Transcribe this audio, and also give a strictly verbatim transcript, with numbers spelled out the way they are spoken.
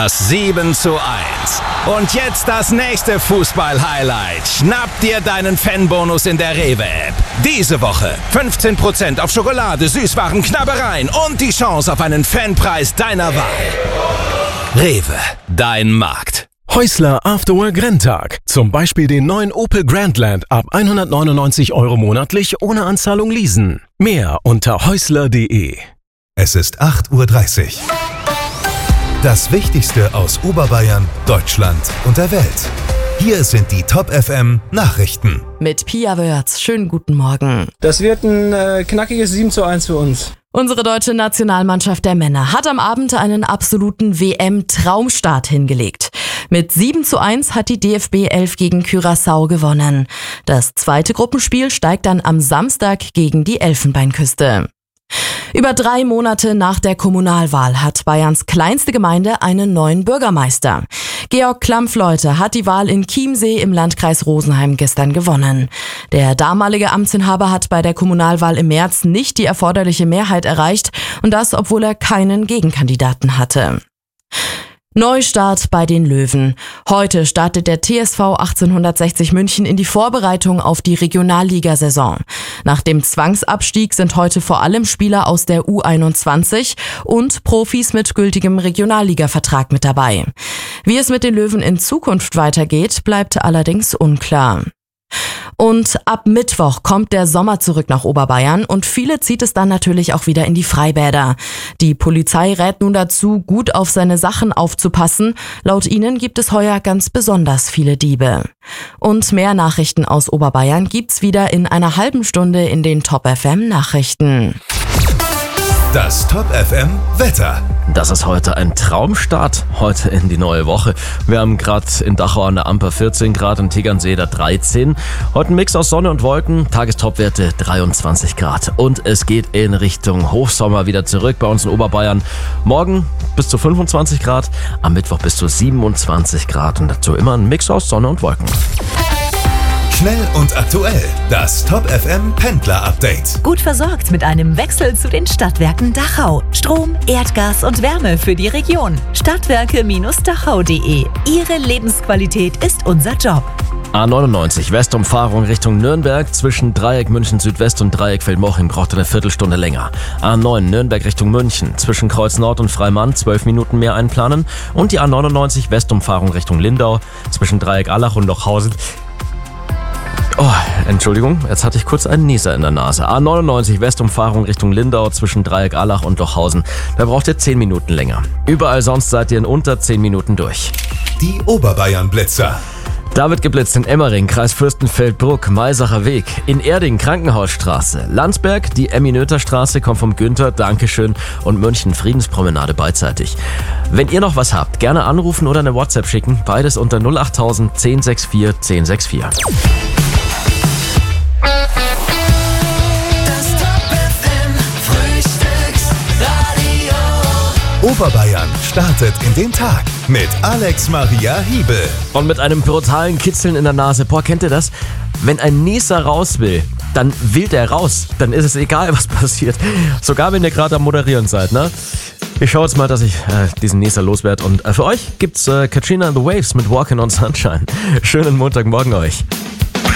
das sieben zu eins. Und jetzt das nächste Fußball-Highlight. Schnapp dir deinen Fanbonus in der Rewe-App. Diese Woche fünfzehn Prozent auf Schokolade, Süßwaren, Knabbereien und die Chance auf einen Fanpreis deiner Wahl. Rewe, dein Markt. Häusler Afterwork Renntag. Zum Beispiel den neuen Opel Grandland ab hundertneunundneunzig Euro monatlich ohne Anzahlung leasen. Mehr unter häusler punkt de. Es ist acht Uhr dreißig. Das Wichtigste aus Oberbayern, Deutschland und der Welt. Hier sind die Top F M Nachrichten. Mit Pia Wörz. Schönen guten Morgen. Das wird ein äh, knackiges sieben zu eins für uns. Unsere deutsche Nationalmannschaft der Männer hat am Abend einen absoluten W M-Traumstart hingelegt. Mit sieben zu eins hat die D F B elf gegen Curaçao gewonnen. Das zweite Gruppenspiel steigt dann am Samstag gegen die Elfenbeinküste. Über drei Monate nach der Kommunalwahl hat Bayerns kleinste Gemeinde einen neuen Bürgermeister. Georg Klampfleute hat die Wahl in Chiemsee im Landkreis Rosenheim gestern gewonnen. Der damalige Amtsinhaber hat bei der Kommunalwahl im März nicht die erforderliche Mehrheit erreicht und das, obwohl er keinen Gegenkandidaten hatte. Neustart bei den Löwen. Heute startet der T S V achtzehnhundertsechzig München in die Vorbereitung auf die Regionalligasaison. Nach dem Zwangsabstieg sind heute vor allem Spieler aus der U einundzwanzig und Profis mit gültigem Regionalligavertrag mit dabei. Wie es mit den Löwen in Zukunft weitergeht, bleibt allerdings unklar. Und ab Mittwoch kommt der Sommer zurück nach Oberbayern und viele zieht es dann natürlich auch wieder in die Freibäder. Die Polizei rät nun dazu, gut auf seine Sachen aufzupassen. Laut ihnen gibt es heuer ganz besonders viele Diebe. Und mehr Nachrichten aus Oberbayern gibt's wieder in einer halben Stunde in den Top F M Nachrichten. Das Top F M Wetter. Das ist heute ein Traumstart, heute in die neue Woche. Wir haben gerade in Dachau an der Amper vierzehn Grad, in Tegernsee da dreizehn. Heute ein Mix aus Sonne und Wolken, Tagestopwerte dreiundzwanzig Grad. Und es geht in Richtung Hochsommer wieder zurück bei uns in Oberbayern. Morgen bis zu fünfundzwanzig Grad, am Mittwoch bis zu siebenundzwanzig Grad. Und dazu immer ein Mix aus Sonne und Wolken. Schnell und aktuell. Das Top F M Pendler Update. Gut versorgt mit einem Wechsel zu den Stadtwerken Dachau. Strom, Erdgas und Wärme für die Region. Stadtwerke Dachau punkt de. Ihre Lebensqualität ist unser Job. A neunundneunzig Westumfahrung Richtung Nürnberg zwischen Dreieck München Südwest und Dreieck Feldmoching braucht eine Viertelstunde länger. A neun Nürnberg Richtung München zwischen Kreuz Nord und Freimann zwölf Minuten mehr einplanen. Und die A neunundneunzig Westumfahrung Richtung Lindau zwischen Dreieck Allach und Lochhausen. Oh, Entschuldigung, jetzt hatte ich kurz einen Nieser in der Nase. A neunundneunzig Westumfahrung Richtung Lindau zwischen Dreieck Allach und Lochhausen. Da braucht ihr zehn Minuten länger. Überall sonst seid ihr in unter zehn Minuten durch. Die Oberbayern Blitzer. Da wird geblitzt in Emmering, Kreis Fürstenfeldbruck, Maisacher Weg, in Erding, Krankenhausstraße, Landsberg, die Emmy-Noether-Straße kommt vom Günther, Dankeschön, und München, Friedenspromenade beidseitig. Wenn ihr noch was habt, gerne anrufen oder eine WhatsApp schicken, beides unter null acht null null eins sechs vier eins sechs vier. Oberbayern startet in den Tag mit Alex Maria Hiebel. Und mit einem brutalen Kitzeln in der Nase. Boah, kennt ihr das? Wenn ein Nieser raus will, dann will der raus. Dann ist es egal, was passiert. Sogar wenn ihr gerade am Moderieren seid, ne? Ich schaue jetzt mal, dass ich äh, diesen Nieser loswerde. Und äh, für euch gibt's äh, Katrina and the Waves mit Walking on Sunshine. Schönen Montagmorgen euch.